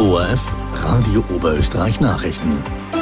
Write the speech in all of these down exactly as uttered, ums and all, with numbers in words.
O R F Radio Oberösterreich Nachrichten.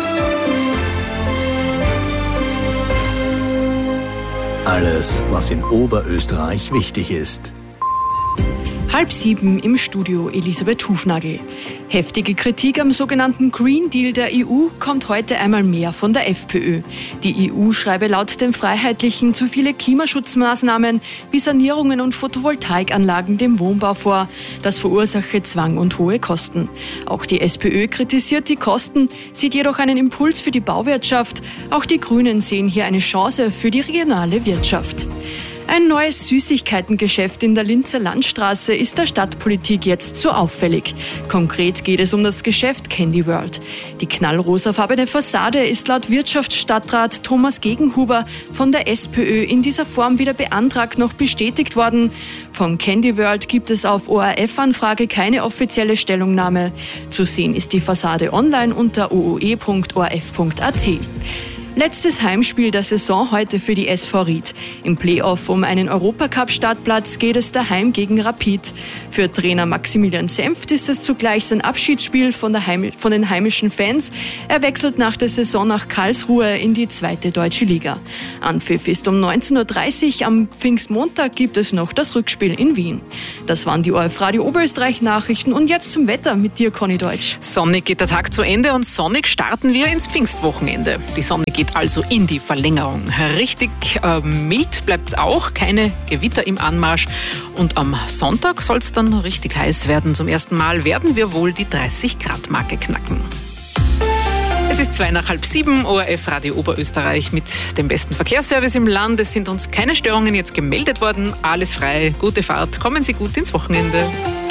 Alles, was in Oberösterreich wichtig ist. Halb sieben im Studio Elisabeth Hufnagel. Heftige Kritik am sogenannten Green Deal der E U kommt heute einmal mehr von der FPÖ. Die E U schreibe laut den Freiheitlichen zu viele Klimaschutzmaßnahmen wie Sanierungen und Photovoltaikanlagen dem Wohnbau vor. Das verursache Zwang und hohe Kosten. Auch die SPÖ kritisiert die Kosten, sieht jedoch einen Impuls für die Bauwirtschaft. Auch die Grünen sehen hier eine Chance für die regionale Wirtschaft. Ein neues Süßigkeitengeschäft in der Linzer Landstraße ist der Stadtpolitik jetzt zu auffällig. Konkret geht es um das Geschäft Candy World. Die knallrosafarbene Fassade ist laut Wirtschaftsstadtrat Thomas Gegenhuber von der SPÖ in dieser Form weder beantragt noch bestätigt worden. Von Candy World gibt es auf O R F-Anfrage keine offizielle Stellungnahme. Zu sehen ist die Fassade online unter o o e punkt o r f punkt a t. Letztes Heimspiel der Saison heute für die S V Ried. Im Playoff um einen Europacup-Startplatz geht es daheim gegen Rapid. Für Trainer Maximilian Senft ist es zugleich sein Abschiedsspiel von, der Heim- von den heimischen Fans. Er wechselt nach der Saison nach Karlsruhe in die zweite deutsche Liga. Anpfiff ist um neunzehn Uhr dreißig. Am Pfingstmontag gibt es noch das Rückspiel in Wien. Das waren die O R F Radio Oberösterreich Nachrichten und jetzt zum Wetter mit dir, Conny Deutsch. Sonnig geht der Tag zu Ende und sonnig starten wir ins Pfingstwochenende. Die Sonne geht also in die Verlängerung. Richtig äh, mild bleibt es auch, keine Gewitter im Anmarsch. Und am Sonntag soll es dann richtig heiß werden. Zum ersten Mal werden wir wohl die dreißig Grad Marke knacken. Es ist zwei nach halb sieben, O R F Radio Oberösterreich mit dem besten Verkehrsservice im Land. Es sind uns keine Störungen jetzt gemeldet worden. Alles frei, gute Fahrt. Kommen Sie gut ins Wochenende.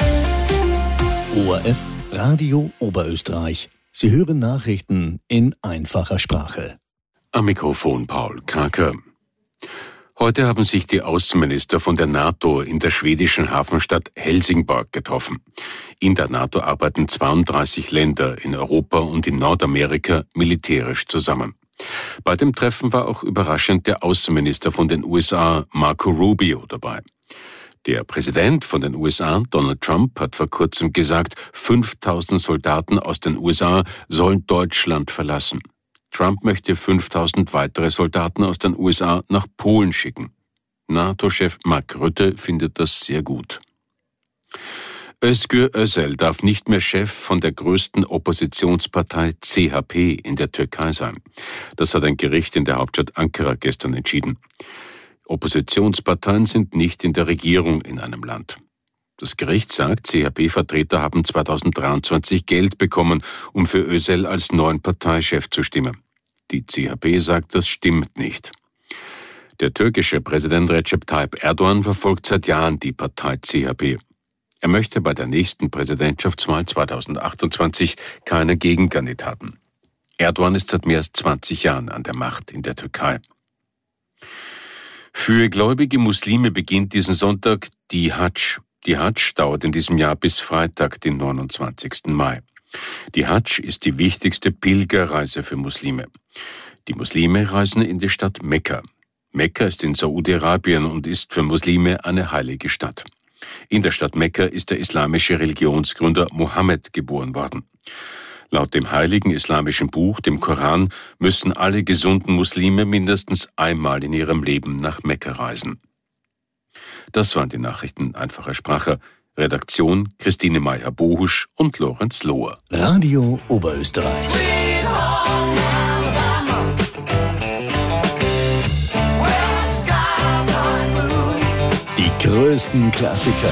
O R F Radio Oberösterreich. Sie hören Nachrichten in einfacher Sprache. Am Mikrofon Paul Kraker. Heute haben sich die Außenminister von der NATO in der schwedischen Hafenstadt Helsingborg getroffen. In der NATO arbeiten zweiunddreißig Länder in Europa und in Nordamerika militärisch zusammen. Bei dem Treffen war auch überraschend der Außenminister von den U S A, Marco Rubio, dabei. Der Präsident von den U S A, Donald Trump, hat vor kurzem gesagt, fünftausend Soldaten aus den U S A sollen Deutschland verlassen. Trump möchte fünftausend weitere Soldaten aus den U S A nach Polen schicken. NATO-Chef Mark Rutte findet das sehr gut. Özgür Özel darf nicht mehr Chef von der größten Oppositionspartei C H P in der Türkei sein. Das hat ein Gericht in der Hauptstadt Ankara gestern entschieden. Oppositionsparteien sind nicht in der Regierung in einem Land. Das Gericht sagt, C H P-Vertreter haben zweitausenddreiundzwanzig Geld bekommen, um für Özel als neuen Parteichef zu stimmen. Die C H P sagt, das stimmt nicht. Der türkische Präsident Recep Tayyip Erdogan verfolgt seit Jahren die Partei C H P. Er möchte bei der nächsten Präsidentschaftswahl zweitausendachtundzwanzig keine Gegenkandidaten. Erdogan ist seit mehr als zwanzig Jahren an der Macht in der Türkei. Für gläubige Muslime beginnt diesen Sonntag die Hadsch. Die Hadsch dauert in diesem Jahr bis Freitag, den neunundzwanzigsten Mai. Die Hadsch ist die wichtigste Pilgerreise für Muslime. Die Muslime reisen in die Stadt Mekka. Mekka ist in Saudi-Arabien und ist für Muslime eine heilige Stadt. In der Stadt Mekka ist der islamische Religionsgründer Mohammed geboren worden. Laut dem heiligen islamischen Buch, dem Koran, müssen alle gesunden Muslime mindestens einmal in ihrem Leben nach Mekka reisen. Das waren die Nachrichten in einfacher Sprache. Redaktion Christine Meyer-Bohusch und Lorenz Lohr. Radio Oberösterreich. Die größten Klassiker